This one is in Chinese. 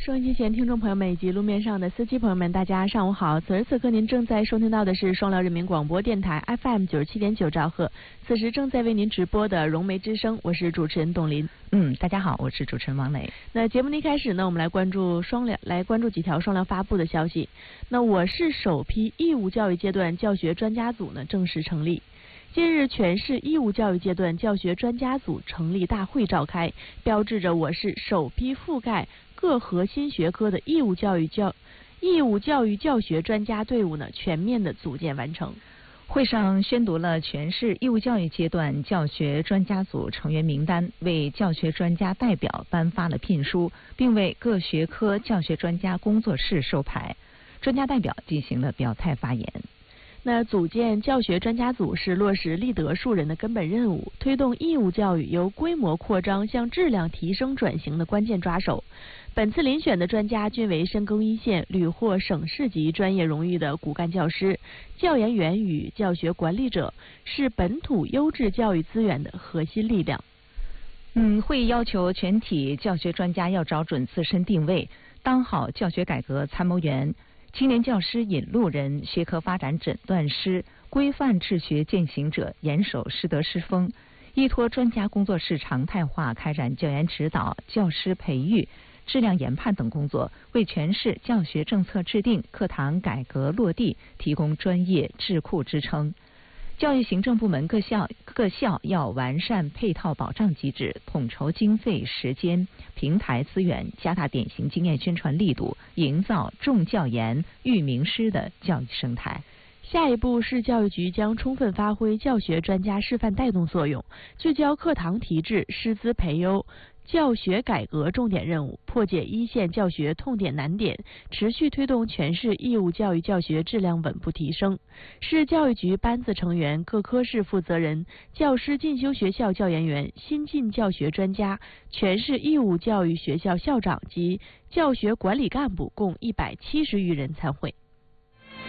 收音机前听众朋友们以及路面上的司机朋友们，大家上午好。此时此刻您正在收听到的是双辽人民广播电台 FM 97.9兆赫，此时正在为您直播的融媒之声，我是主持人董琳。 大家好，我是主持人王磊。 那节目的一开始呢，我们来关注几条双辽发布的消息。那我市首批义务教育阶段教学专家组呢正式成立。近日，全市义务教育阶段教学专家组成立大会召开，标志着我市首批覆盖各核心学科的义务教育教学专家队伍呢全面的组建完成。 会上宣读了全市义务教育阶段教学专家组成员名单，为教学专家代表颁发了聘书，并为各学科教学专家工作室授牌。专家代表进行了表态发言。 那组建教学专家组是落实立德树人的根本任务，推动义务教育由规模扩张向质量提升转型的关键抓手。本次遴选的专家均为深耕一线、屡获省市级专业荣誉的骨干教师、教研员与教学管理者，是本土优质教育资源的核心力量。 会议要求全体教学专家要找准自身定位，当好教学改革参谋员、青年教师引路人、学科发展诊断师、规范治学践行者，严守师德师风，依托专家工作室常态化开展教研指导、教师培育、质量研判等工作，为全市教学政策制定、课堂改革落地提供专业智库支撑。教育行政部门各校要完善配套保障机制，统筹经费、时间、平台资源，加大典型经验宣传力度，营造重教研、育名师的教育生态。 下一步，市教育局将充分发挥教学专家示范带动作用，聚焦课堂提质、师资培优、教学改革重点任务，破解一线教学痛点难点，持续推动全市义务教育教学质量稳步提升。市教育局班子成员、各科室负责人、教师进修学校教研员、新进教学专家、全市义务教育学校校长及教学管理干部共170余人参会。